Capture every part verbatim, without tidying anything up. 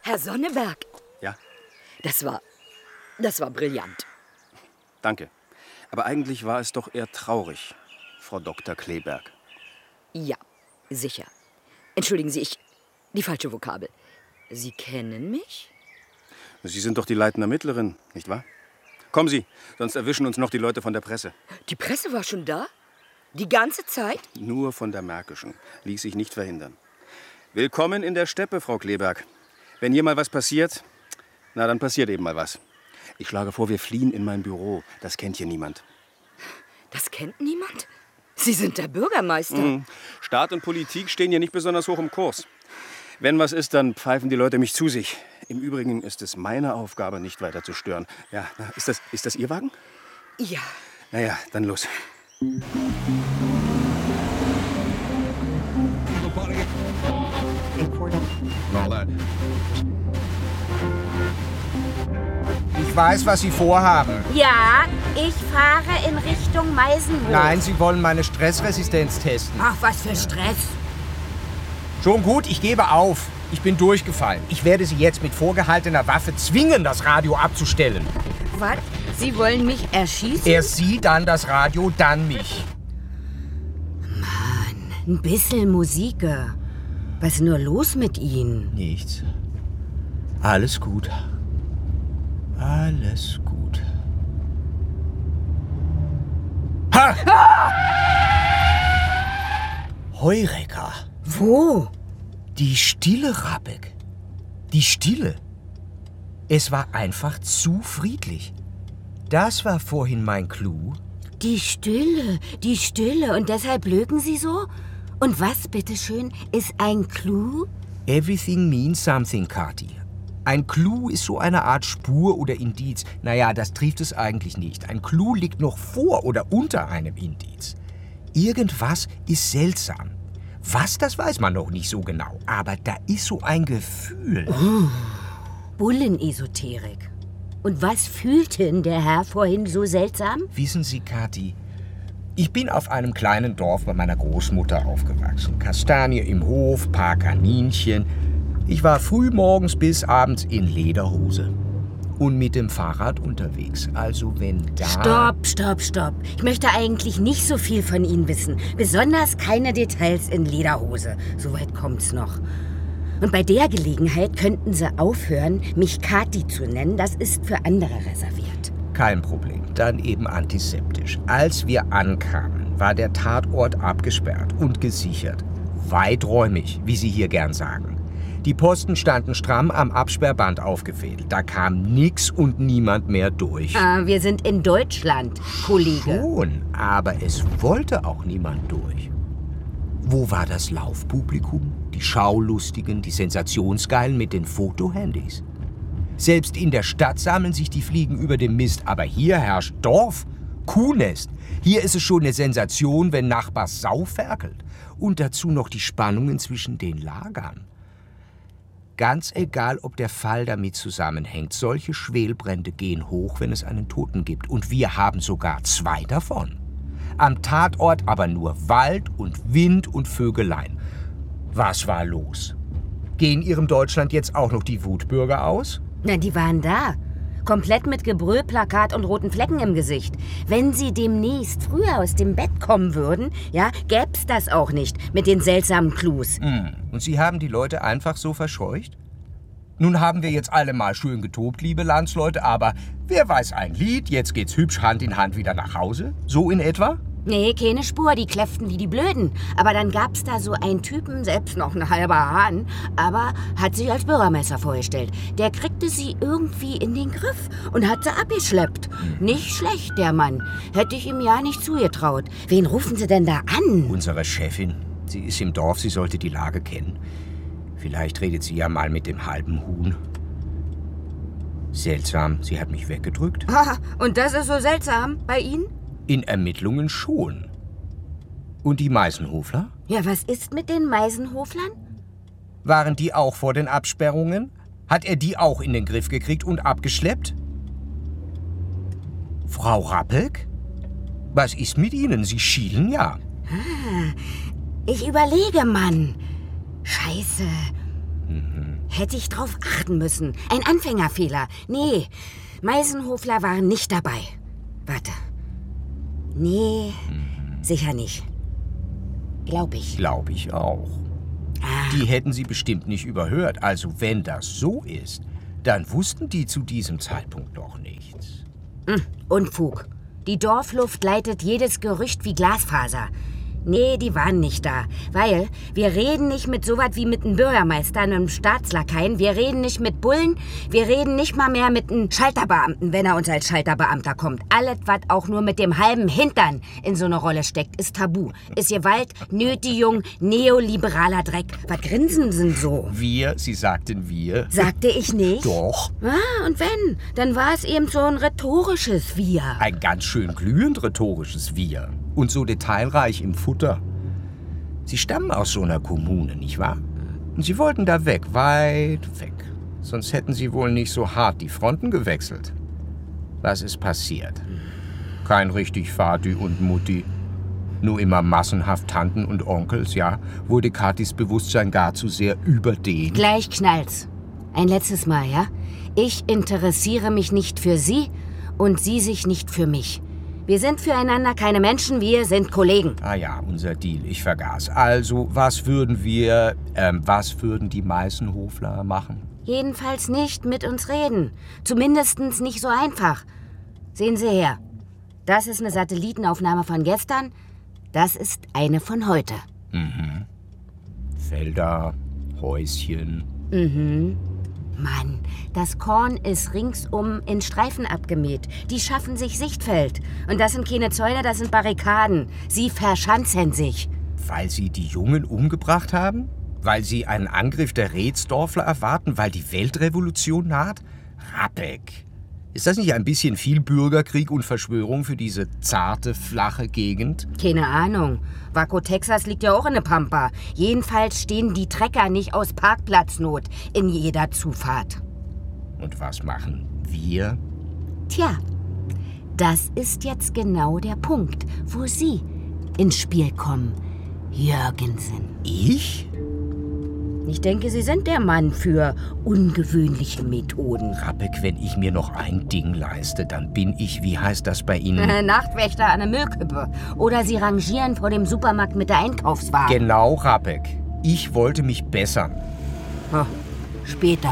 Herr Sonneberg. Ja? Das war, das war brillant. Danke. Aber eigentlich war es doch eher traurig, Frau Doktor Kleeberg. Ja, sicher. Entschuldigen Sie, ich... Die falsche Vokabel. Sie kennen mich? Sie sind doch die leitende Ermittlerin, nicht wahr? Kommen Sie, sonst erwischen uns noch die Leute von der Presse. Die Presse war schon da? Die ganze Zeit? Nur von der Märkischen. Ließ sich nicht verhindern. Willkommen in der Steppe, Frau Kleeberg. Wenn hier mal was passiert, na, dann passiert eben mal was. Ich schlage vor, wir fliehen in mein Büro. Das kennt hier niemand. Das kennt niemand? Sie sind der Bürgermeister. Mhm. Staat und Politik stehen hier nicht besonders hoch im Kurs. Wenn was ist, dann pfeifen die Leute mich zu sich. Im Übrigen ist es meine Aufgabe, nicht weiter zu stören. Ja, na, ist das, ist das Ihr Wagen? Ja. Na ja, dann los. Ich weiß, was Sie vorhaben. Ja, ich fahre in Richtung Meisenhof. Nein, Sie wollen meine Stressresistenz testen. Ach, was für Stress. Schon gut, ich gebe auf. Ich bin durchgefallen. Ich werde Sie jetzt mit vorgehaltener Waffe zwingen, das Radio abzustellen. Was? Sie wollen mich erschießen? Erst Sie, dann das Radio, dann mich. Mann, ein bisschen Musik. Was ist nur los mit Ihnen? Nichts. Alles gut. Alles gut. Ha! Ah! Heureka. Wo? Die Stille, Rappek. Die Stille. Es war einfach zu friedlich. Das war vorhin mein Clou. Die Stille, die Stille. Und deshalb lügen Sie so? Und was, bitteschön, ist ein Clou? Everything means something, Kathi. Ein Clou ist so eine Art Spur oder Indiz. Naja, das trifft es eigentlich nicht. Ein Clou liegt noch vor oder unter einem Indiz. Irgendwas ist seltsam. Was, das weiß man noch nicht so genau. Aber da ist so ein Gefühl. Oh, Bullenesoterik. Und was fühlte denn der Herr vorhin so seltsam? Wissen Sie, Kathi, ich bin auf einem kleinen Dorf bei meiner Großmutter aufgewachsen. Kastanie im Hof, paar Kaninchen. Ich war früh morgens bis abends in Lederhose. Und mit dem Fahrrad unterwegs. Also wenn da... Stopp, stopp, stopp. Ich möchte eigentlich nicht so viel von Ihnen wissen. Besonders keine Details in Lederhose. Soweit kommt's noch. Und bei der Gelegenheit könnten Sie aufhören, mich Kathi zu nennen. Das ist für andere reserviert. Kein Problem. Dann eben antiseptisch. Als wir ankamen, war der Tatort abgesperrt und gesichert. Weiträumig, wie Sie hier gern sagen. Die Posten standen stramm am Absperrband aufgefädelt. Da kam nix und niemand mehr durch. Ah, wir sind in Deutschland, Kollege. Schon, aber es wollte auch niemand durch. Wo war das Laufpublikum? Die Schaulustigen, die Sensationsgeilen mit den Fotohandys? Selbst in der Stadt sammeln sich die Fliegen über dem Mist. Aber hier herrscht Dorf, Kuhnest. Hier ist es schon eine Sensation, wenn Nachbars Sau ferkelt. Und dazu noch die Spannungen zwischen den Lagern. Ganz egal, ob der Fall damit zusammenhängt, solche Schwelbrände gehen hoch, wenn es einen Toten gibt. Und wir haben sogar zwei davon. Am Tatort aber nur Wald und Wind und Vögelein. Was war los? Gehen Ihrem Deutschland jetzt auch noch die Wutbürger aus? Na, die waren da. Komplett mit Gebrüll, Plakat und roten Flecken im Gesicht. Wenn sie demnächst früher aus dem Bett kommen würden, ja, gäb's das auch nicht mit den seltsamen Clues. Mm. Und Sie haben die Leute einfach so verscheucht? Nun haben wir jetzt alle mal schön getobt, liebe Landsleute, aber wer weiß ein Lied, jetzt geht's hübsch Hand in Hand wieder nach Hause? So in etwa? Nee, keine Spur, die kläfften wie die Blöden. Aber dann gab's da so einen Typen, selbst noch ein halber Hahn, aber hat sich als Bürgermeister vorgestellt. Der kriegte sie irgendwie in den Griff und hat sie abgeschleppt. Mhm. Nicht schlecht, der Mann. Hätte ich ihm ja nicht zugetraut. Wen rufen Sie denn da an? Unsere Chefin. Sie ist im Dorf, sie sollte die Lage kennen. Vielleicht redet sie ja mal mit dem halben Huhn. Seltsam, sie hat mich weggedrückt. Ah, und das ist so seltsam bei Ihnen? In Ermittlungen schon. Und die Meisenhofler? Ja, was ist mit den Meisenhoflern? Waren die auch vor den Absperrungen? Hat er die auch in den Griff gekriegt und abgeschleppt? Frau Rappek? Was ist mit Ihnen? Sie schielen ja. Ah, ich überlege, Mann. Scheiße. Mhm. Hätte ich drauf achten müssen. Ein Anfängerfehler. Nee, Meisenhofler waren nicht dabei. Warte. Nee, mhm. sicher nicht. Glaub ich. Glaub ich auch. Ah. Die hätten sie bestimmt nicht überhört. Also wenn das so ist, dann wussten die zu diesem Zeitpunkt doch nichts. Hm, Unfug. Die Dorfluft leitet jedes Gerücht wie Glasfaser. Nee, die waren nicht da. Weil wir reden nicht mit sowas wie mit einem Bürgermeister, einem Staatslakaien. Wir reden nicht mit Bullen. Wir reden nicht mal mehr mit einem Schalterbeamten, wenn er uns als Schalterbeamter kommt. Alles, was auch nur mit dem halben Hintern in so eine Rolle steckt, ist tabu. Ist Gewalt, Nötigung, neoliberaler Dreck. Was grinsen Sie denn so? Wir, Sie sagten wir. Sagte ich nicht? Doch. Ah, und wenn? Dann war es eben so ein rhetorisches Wir. Ein ganz schön glühend rhetorisches Wir. Und so detailreich im Futter. Sie stammen aus so einer Kommune, nicht wahr? Und sie wollten da weg, weit weg. Sonst hätten sie wohl nicht so hart die Fronten gewechselt. Was ist passiert? Kein richtig Vati und Mutti. Nur immer massenhaft Tanten und Onkels, ja? Wurde Kathis Bewusstsein gar zu sehr überdehnt? Gleich knallt's. Ein letztes Mal, ja? Ich interessiere mich nicht für Sie und Sie sich nicht für mich. Wir sind füreinander keine Menschen, wir sind Kollegen. Ah ja, unser Deal, ich vergaß. Also, was würden wir, ähm, was würden die Meisenhofler machen? Jedenfalls nicht mit uns reden. Zumindest nicht so einfach. Sehen Sie her. Das ist eine Satellitenaufnahme von gestern. Das ist eine von heute. Mhm. Felder, Häuschen. Mhm. Mann, das Korn ist ringsum in Streifen abgemäht. Die schaffen sich Sichtfeld. Und das sind keine Zäune, das sind Barrikaden. Sie verschanzen sich. Weil sie die Jungen umgebracht haben? Weil sie einen Angriff der Reetsdorfler erwarten? Weil die Weltrevolution naht? Rappeck. Ist das nicht ein bisschen viel Bürgerkrieg und Verschwörung für diese zarte, flache Gegend? Keine Ahnung. Waco, Texas liegt ja auch in der Pampa. Jedenfalls stehen die Trecker nicht aus Parkplatznot in jeder Zufahrt. Und was machen wir? Tja, das ist jetzt genau der Punkt, wo Sie ins Spiel kommen, Jürgensen. Ich? Ich denke, Sie sind der Mann für ungewöhnliche Methoden. Rappeck, wenn ich mir noch ein Ding leiste, dann bin ich, wie heißt das bei Ihnen? Nachtwächter an der Müllkippe. Oder Sie rangieren vor dem Supermarkt mit der Einkaufswagen. Genau, Rappeck. Ich wollte mich bessern. Oh, später.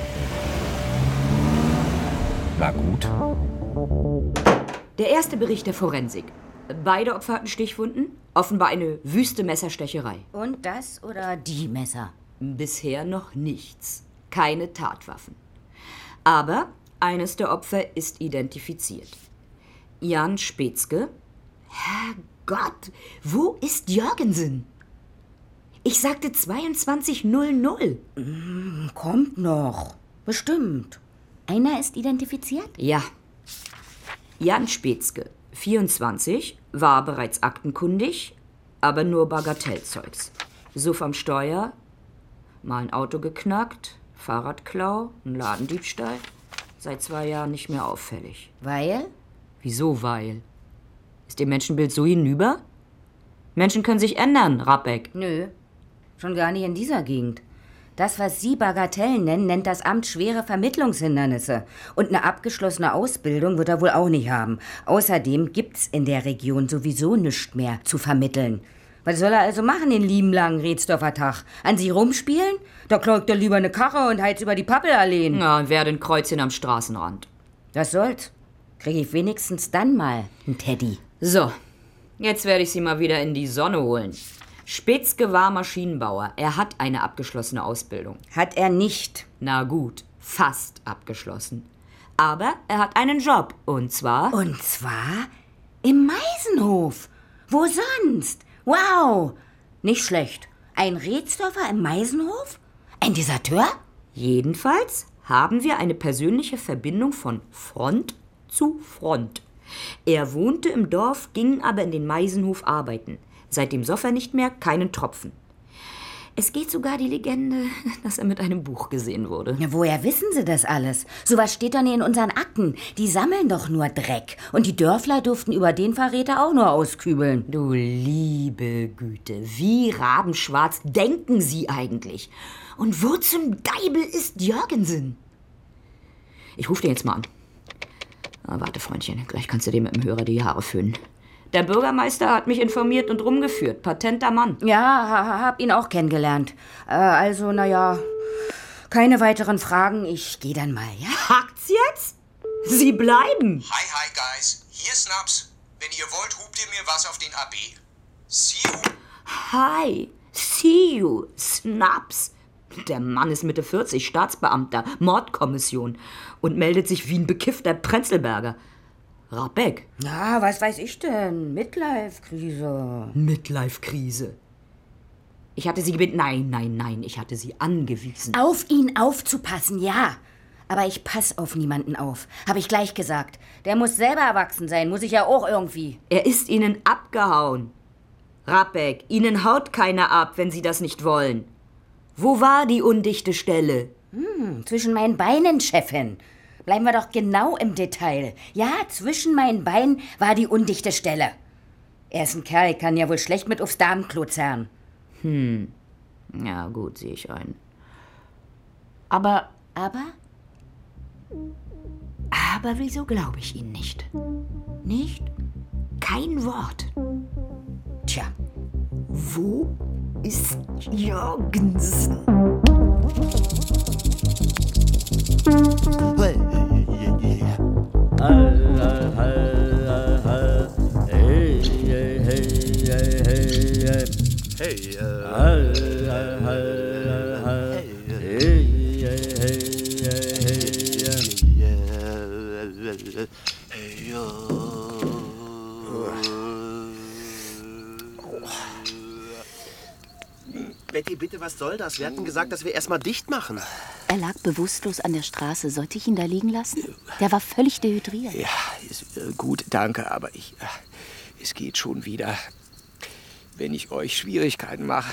Na gut. Der erste Bericht der Forensik. Beide Opfer hatten Stichwunden. Offenbar eine wüste Messerstecherei. Und das oder die Messer? Bisher noch nichts. Keine Tatwaffen. Aber eines der Opfer ist identifiziert. Jan Spätzke. Herrgott, wo ist Jürgensen? Ich sagte zweiundzwanzig null null. Mm, kommt noch. Bestimmt. Einer ist identifiziert? Ja. Jan Spätzke, vierundzwanzig, war bereits aktenkundig, aber nur Bagatellzeugs. Suff am Steuer, mal ein Auto geknackt, Fahrradklau, ein Ladendiebstahl. Seit zwei Jahren nicht mehr auffällig. Weil? Wieso weil? Ist Ihr Menschenbild so hinüber? Menschen können sich ändern, Rappeck. Nö, schon gar nicht in dieser Gegend. Das, was Sie Bagatellen nennen, nennt das Amt schwere Vermittlungshindernisse. Und eine abgeschlossene Ausbildung wird er wohl auch nicht haben. Außerdem gibt's in der Region sowieso nichts mehr zu vermitteln. Was soll er also machen, den lieben langen Reetsdorfer Tag? An Sie rumspielen? Da klaugt er lieber eine Karre und heizt über die Pappelalleen. Na, und werde ein Kreuzchen am Straßenrand. Was soll's? Krieg ich wenigstens dann mal einen Teddy. So, jetzt werde ich Sie mal wieder in die Sonne holen. Spätzke war Maschinenbauer. Er hat eine abgeschlossene Ausbildung. Hat er nicht. Na gut, fast abgeschlossen. Aber er hat einen Job. Und zwar... Und zwar im Meisenhof. Wo sonst? Wow, nicht schlecht. Ein Reetsdorfer im Meisenhof? Ein Deserteur? Jedenfalls haben wir eine persönliche Verbindung von Front zu Front. Er wohnte im Dorf, ging aber in den Meisenhof arbeiten. Seitdem soff er nicht mehr, keinen Tropfen. Es geht sogar die Legende, dass er mit einem Buch gesehen wurde. Ja, woher wissen Sie das alles? Sowas steht doch nie in unseren Akten. Die sammeln doch nur Dreck. Und die Dörfler durften über den Verräter auch nur auskübeln. Du liebe Güte, wie rabenschwarz denken Sie eigentlich? Und wo zum Deibel ist Jürgensen? Ich rufe den jetzt mal an. Ah, warte, Freundchen, gleich kannst du dir mit dem Hörer die Haare föhnen. Der Bürgermeister hat mich informiert und rumgeführt. Patenter Mann. Ja, ha, hab ihn auch kennengelernt. Äh, also, naja, keine weiteren Fragen. Ich gehe dann mal, ja? Hakt's jetzt? Sie bleiben. Hi, hi, Guys. Hier Snaps. Wenn ihr wollt, hupt ihr mir was auf den A B. See you. Hi, see you, Snaps. Der Mann ist Mitte vierzig, Staatsbeamter, Mordkommission und meldet sich wie ein bekiffter Prenzlberger. Rabeck. Na, was weiß ich denn? Midlife-Krise. Midlife-Krise. Ich hatte sie gebeten. Nein, nein, nein, ich hatte sie angewiesen. Auf ihn aufzupassen, ja. Aber ich pass auf niemanden auf. Habe ich gleich gesagt. Der muss selber erwachsen sein, muss ich ja auch irgendwie. Er ist ihnen abgehauen. Rabeck, ihnen haut keiner ab, wenn sie das nicht wollen. Wo war die undichte Stelle? Hm, zwischen meinen Beinen, Chefin. Bleiben wir doch genau im Detail. Ja, zwischen meinen Beinen war die undichte Stelle. Er ist ein Kerl, kann ja wohl schlecht mit aufs Damenklo zerren. Hm, ja gut, sehe ich ein. Aber, Aber? aber wieso glaube ich Ihnen nicht? Nicht? Kein Wort. Tja. Wo ist Jürgensen? Hey, Betty, bitte, was soll das? Wir hatten gesagt, dass wir erstmal dicht machen. Er lag bewusstlos an der Straße. Sollte ich ihn da liegen lassen? Der war völlig dehydriert. Ja, ist, äh, gut, danke, aber ich, äh, es geht schon wieder. Wenn ich euch Schwierigkeiten mache,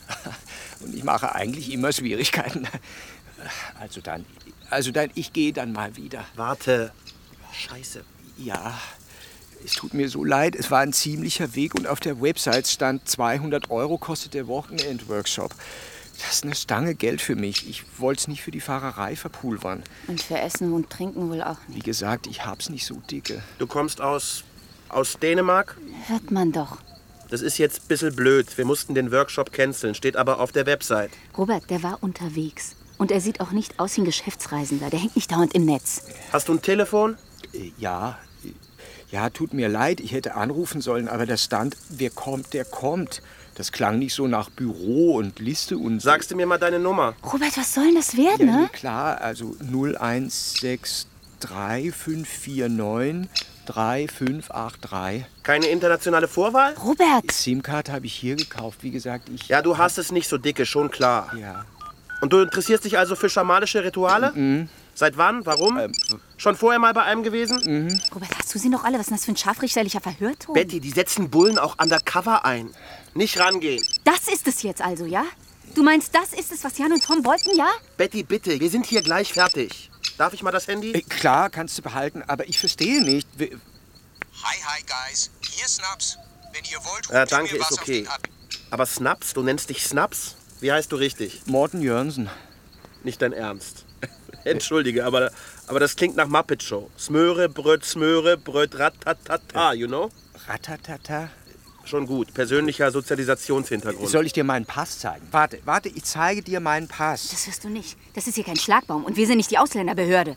und ich mache eigentlich immer Schwierigkeiten, also dann, also dann, ich gehe dann mal wieder. Warte. Scheiße. Ja, es tut mir so leid, es war ein ziemlicher Weg und auf der Website stand zweihundert Euro kostet der Wochenend-Workshop. Das ist eine Stange Geld für mich. Ich wollte es nicht für die Fahrerei verpulvern. Und für Essen und Trinken wohl auch nicht. Wie gesagt, ich hab's nicht so dicke. Du kommst aus, aus Dänemark? Hört man doch. Das ist jetzt ein bisschen blöd. Wir mussten den Workshop canceln, steht aber auf der Website. Robert, der war unterwegs. Und er sieht auch nicht aus wie ein Geschäftsreisender. Der hängt nicht dauernd im Netz. Hast du ein Telefon? Äh, ja, ja, tut mir leid, ich hätte anrufen sollen, aber da stand, wer kommt, der kommt. Das klang nicht so nach Büro und Liste und so. Sagst du mir mal deine Nummer? Robert, was soll denn das werden, Ja, ne? nee, klar, also null eins sechs drei fünf vier neun drei fünf acht drei. Keine internationale Vorwahl? Robert! SIM-Karte habe ich hier gekauft. Wie gesagt, ich... Ja, du hast es nicht so dicke, schon klar. Ja. Und du interessierst dich also für schamanische Rituale? Mhm. Seit wann? Warum? Ähm, Schon vorher mal bei einem gewesen? Mhm. Robert, hast du sie noch alle? Was ist denn das für ein scharfrichterlicher Verhörton? Betty, die setzen Bullen auch undercover ein. Nicht rangehen. Das ist es jetzt also, ja? Du meinst, das ist es, was Jan und Tom wollten, ja? Betty, bitte, wir sind hier gleich fertig. Darf ich mal das Handy? Äh, klar, kannst du behalten, aber ich verstehe nicht. Wie- Hi, hi, Guys. Hier Snaps. Wenn ihr wollt, Ja, hupt ihr danke, mir ist was okay. auf den Ab. Aber Snaps? Du nennst dich Snaps? Wie heißt du richtig? Morten Jörnsen. Nicht dein Ernst. Entschuldige, aber, aber das klingt nach Muppet Show. Smöre, Bröt, Smöre, Bröt, Ratatata, you know? Ratatata. Schon gut. Persönlicher Sozialisationshintergrund. Soll ich dir meinen Pass zeigen? Warte, warte, ich zeige dir meinen Pass. Das wirst du nicht. Das ist hier kein Schlagbaum und wir sind nicht die Ausländerbehörde.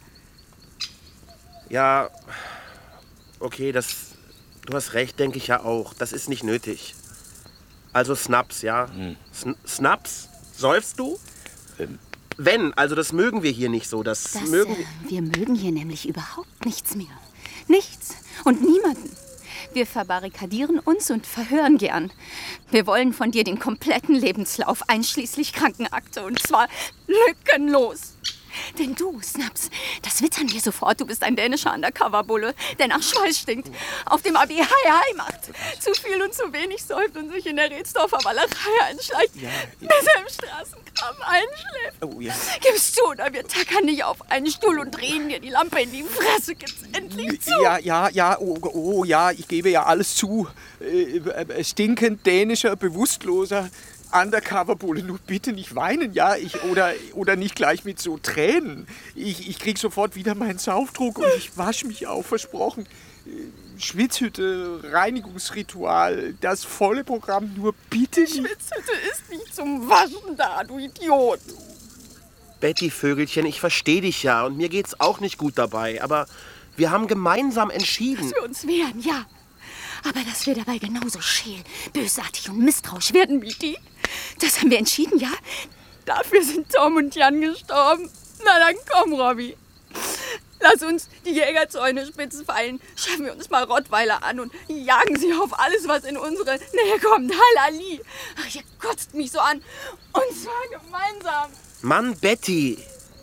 Ja, okay, das... Du hast recht, denke ich ja auch. Das ist nicht nötig. Also Snaps, ja? Hm. Sn Snaps? Säufst du? Ähm. Wenn, also das mögen wir hier nicht so. Das, Das, mögen äh, wir mögen hier nämlich überhaupt nichts mehr. Nichts und niemanden. Wir verbarrikadieren uns und verhören gern. Wir wollen von dir den kompletten Lebenslauf, einschließlich Krankenakte, und zwar lückenlos. Denn du, Snaps, das wittern wir sofort. Du bist ein dänischer Undercover-Bulle, der nach Schweiß stinkt, auf dem A B Hi Hi macht, zu viel und zu wenig säuft und sich in der Redsdorfer Wallerei einschleicht, ja, ja. bis er im Straßenkram einschläft. Oh, ja. Gib's zu, oder wir tackern dich auf einen Stuhl und drehen dir die Lampe in die Fresse. Gib's endlich zu. Ja, ja, ja, oh, oh ja, ich gebe ja alles zu. Äh, äh, stinkend dänischer, bewusstloser Undercover-Bulle, nur bitte nicht weinen, ja, ich, oder, oder nicht gleich mit so Tränen. Ich, ich krieg sofort wieder meinen Saufdruck und ich wasche mich auf, versprochen. Schwitzhütte, Reinigungsritual, das volle Programm, nur bitte nicht. Schwitzhütte ist nicht zum Waschen da, du Idiot. Betty, Vögelchen, ich verstehe dich ja und mir geht's auch nicht gut dabei, aber wir haben gemeinsam entschieden. Dass wir uns wehren, ja. Aber dass wir dabei genauso scheel, bösartig und misstrauisch werden wie die, das haben wir entschieden, ja? Dafür sind Tom und Jan gestorben. Na dann komm, Robby. Lass uns die Jägerzäune spitz fallen, schaffen wir uns mal Rottweiler an und jagen sie auf alles, was in unsere Nähe kommt. Halali. Ach, ihr kotzt mich so an. Und zwar gemeinsam. Mann, Betty.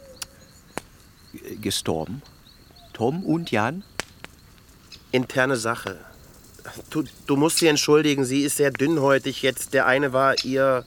Gestorben? Tom und Jan? Interne Sache. Du, du musst sie entschuldigen, sie ist sehr dünnhäutig jetzt. Der eine war ihr...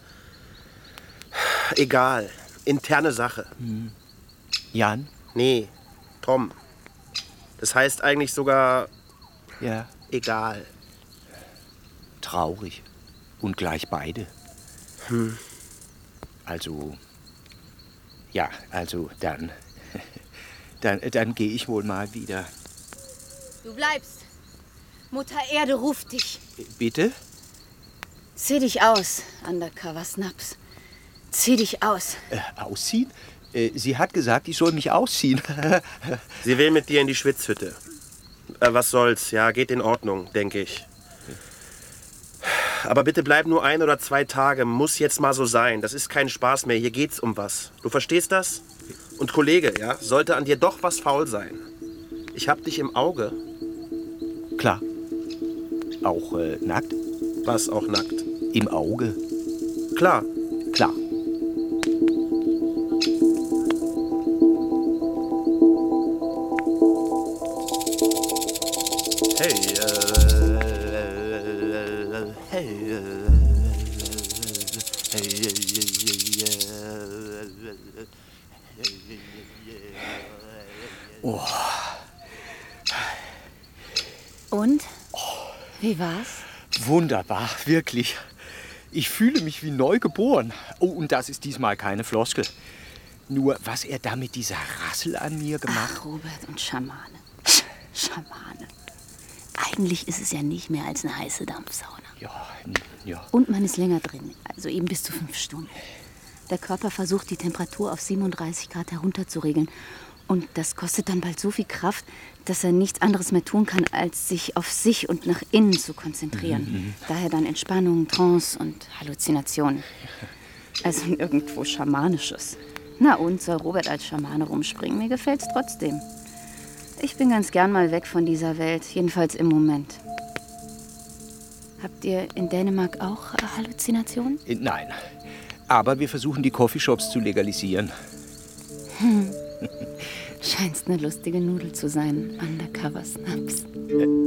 Egal. Interne Sache. Hm. Jan? Nee, Tom. Das heißt eigentlich sogar... Ja. Egal. Traurig. Und gleich beide. Hm. Also... Ja, also dann... Dann, dann gehe ich wohl mal wieder. Du bleibst. Mutter Erde ruft dich. Bitte? Zieh dich aus, Undercover Snaps. Zieh dich aus. Äh, ausziehen? Äh, sie hat gesagt, ich soll mich ausziehen. Sie will mit dir in die Schwitzhütte. Äh, was soll's, ja, geht in Ordnung, denke ich. Aber bitte bleib nur ein oder zwei Tage. Muss jetzt mal so sein. Das ist kein Spaß mehr. Hier geht's um was. Du verstehst das? Und Kollege, ja, sollte an dir doch was faul sein. Ich hab dich im Auge. Klar. Auch äh, nackt? Was auch nackt? Im Auge. Klar. Klar. Hey, äh, hey, äh, Oh. Und? Wie war's? Wunderbar, wirklich. Ich fühle mich wie neu geboren. Oh, und das ist diesmal keine Floskel. Nur, was er da mit dieser Rassel an mir gemacht hat. Ach, Robert und Schamane. Schamane. Eigentlich ist es ja nicht mehr als eine heiße Dampfsauna. Ja, ja. Und man ist länger drin, also eben bis zu fünf Stunden. Der Körper versucht, die Temperatur auf siebenunddreißig Grad herunterzuregeln. Und das kostet dann bald so viel Kraft, dass er nichts anderes mehr tun kann, als sich auf sich und nach innen zu konzentrieren. Mhm. Daher dann Entspannung, Trance und Halluzinationen. Also irgendwo Schamanisches. Na und, soll Robert als Schamane rumspringen? Mir gefällt's trotzdem. Ich bin ganz gern mal weg von dieser Welt, jedenfalls im Moment. Habt ihr in Dänemark auch äh, Halluzinationen? Nein, aber wir versuchen, die Coffeeshops zu legalisieren. Hm. Scheinst eine lustige Nudel zu sein, Undercover Snaps.